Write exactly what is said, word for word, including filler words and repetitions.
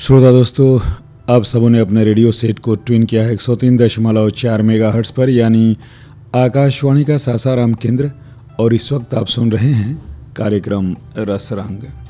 श्रोता दोस्तों, आप सबों ने अपने रेडियो सेट को ट्यून किया है एक सौ तीन दशमलव चार मेगा हर्ट्स पर, यानी आकाशवाणी का सासाराम केंद्र। और इस वक्त आप सुन रहे हैं कार्यक्रम रसरंग।